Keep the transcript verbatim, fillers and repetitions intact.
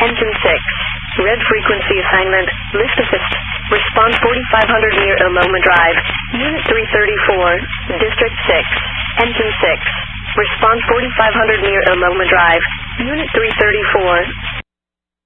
Engine six. Red frequency assignment. Lift assist. Response forty-five hundred near Ilmoma Drive. Unit three thirty-four. District six. Engine six. Response forty-five hundred near Ilmoma Drive. Unit three thirty-four.